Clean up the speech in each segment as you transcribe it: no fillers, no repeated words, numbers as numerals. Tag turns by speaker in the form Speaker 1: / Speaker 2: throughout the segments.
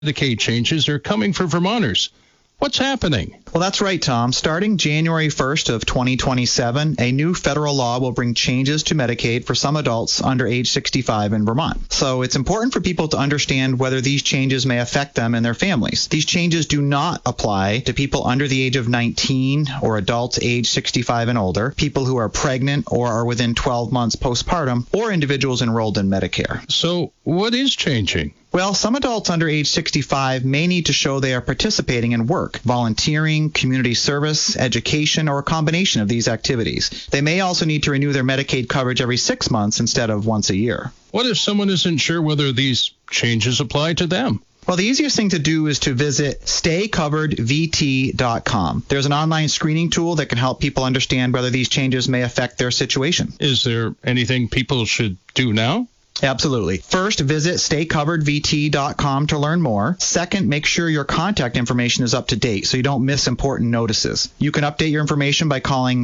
Speaker 1: Medicaid changes are coming for Vermonters. What's happening?
Speaker 2: Well, that's right, Tom. Starting January 1st of 2027, a new federal law will bring changes to Medicaid for some adults under age 65 in Vermont. So it's important for people to understand whether these changes may affect them and their families. These changes do not apply to people under the age of 19 or adults age 65 and older, people who are pregnant or are within 12 months postpartum, or individuals enrolled in Medicare.
Speaker 1: So what is changing?
Speaker 2: Well, some adults under age 65 may need to show they are participating in work, volunteering, community service, education, or a combination of these activities. They may also need to renew their Medicaid coverage every 6 months instead of once a year.
Speaker 1: What if someone isn't sure whether these changes apply to them?
Speaker 2: Well, the easiest thing to do is to visit staycoveredvt.com. There's an online screening tool that can help people understand whether these changes may affect their situation.
Speaker 1: Is there anything people should do now?
Speaker 2: Absolutely. First, visit staycoveredvt.com to learn more. Second, make sure your contact information is up to date so you don't miss important notices. You can update your information by calling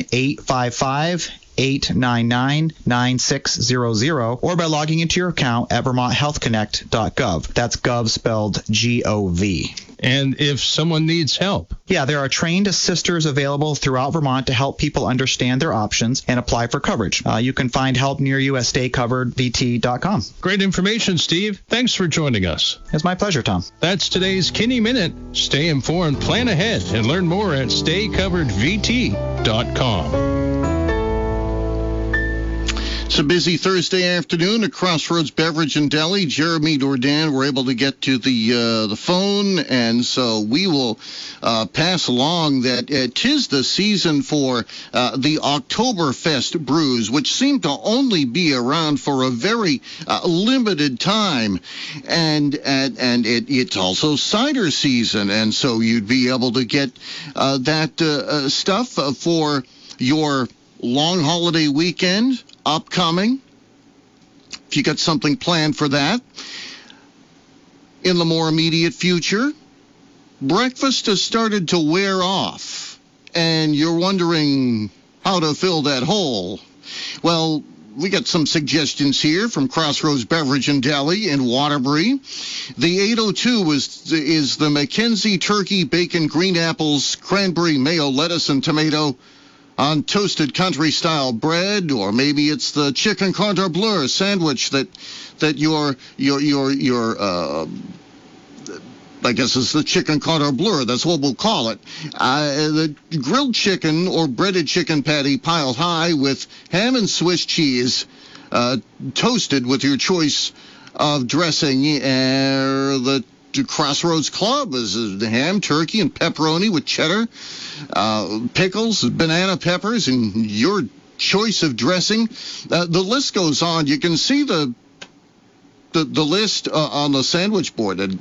Speaker 2: 1-855-899-9600 or by logging into your account at vermonthealthconnect.gov. That's gov spelled G-O-V.
Speaker 1: And if someone needs help?
Speaker 2: Yeah, there are trained assisters available throughout Vermont to help people understand their options and apply for coverage. You can find help near you at staycoveredvt.com.
Speaker 1: Great information, Steve. Thanks for joining us.
Speaker 2: It's my pleasure, Tom.
Speaker 1: That's today's Kinney Minute. Stay informed, plan ahead, and learn more at staycoveredvt.com.
Speaker 3: It's a busy Thursday afternoon at Crossroads Beverage and Deli. Jeremy Dordan were able to get to the phone, and so we will pass along that 'tis the season for the Oktoberfest brews, which seem to only be around for a very limited time, and it's also cider season, and so you'd be able to get that stuff for your long holiday weekend upcoming, if you got something planned for that. In the more immediate future, breakfast has started to wear off, and you're wondering how to fill that hole. Well, we got some suggestions here from Crossroads Beverage and Deli in Waterbury. The 802 is the Mackenzie turkey, bacon, green apples, cranberry, mayo, lettuce, and tomato on toasted country-style bread, or maybe it's the chicken cordon bleu sandwich that your I guess it's the chicken cordon bleu. That's what we'll call it. The grilled chicken or breaded chicken patty piled high with ham and Swiss cheese, toasted with your choice of dressing. The Crossroads Club is the ham, turkey, and pepperoni with cheddar, pickles, banana peppers, and your choice of dressing. The list goes on. You can see the list on the sandwich board at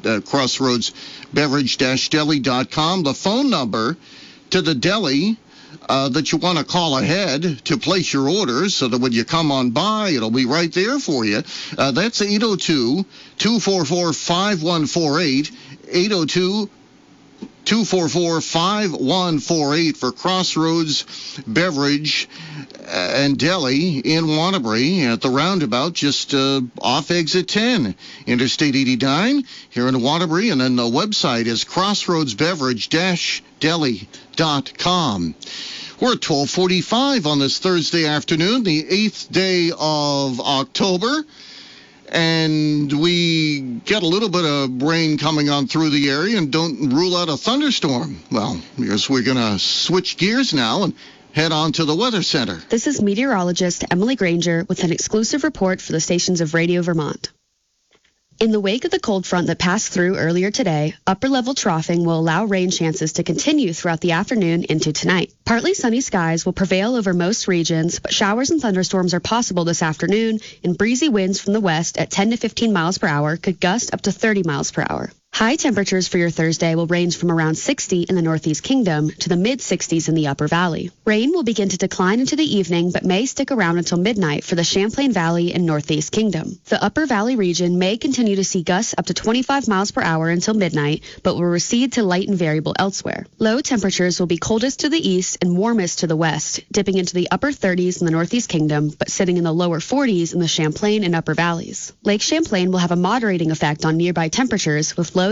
Speaker 3: crossroadsbeverage-deli.com. The phone number to the deli that you want to call ahead to place your orders so that when you come on by, it'll be right there for you. That's 802-244-5148, 802-244-5148 for Crossroads Beverage and Deli in Waterbury at the roundabout just off exit 10, Interstate 89 here in Waterbury. And then the website is crossroadsbeverage-deli.com. We're at 12:45 on this Thursday afternoon, the 8th day of October. And we get a little bit of rain coming on through the area and don't rule out a thunderstorm. Well, I guess we're going to switch gears now and head on to the Weather Center.
Speaker 4: This is meteorologist Emily Granger with an exclusive report for the stations of Radio Vermont. In the wake of the cold front that passed through earlier today, upper-level troughing will allow rain chances to continue throughout the afternoon into tonight. Partly sunny skies will prevail over most regions, but showers and thunderstorms are possible this afternoon, and breezy winds from the west at 10 to 15 miles per hour could gust up to 30 miles per hour. High temperatures for your Thursday will range from around 60 in the Northeast Kingdom to the mid-60s in the Upper Valley. Rain will begin to decline into the evening but may stick around until midnight for the Champlain Valley and Northeast Kingdom. The Upper Valley region may continue to see gusts up to 25 miles per hour until midnight but will recede to light and variable elsewhere. Low temperatures will be coldest to the east and warmest to the west, dipping into the upper 30s in the Northeast Kingdom but sitting in the lower 40s in the Champlain and Upper Valleys. Lake Champlain will have a moderating effect on nearby temperatures with low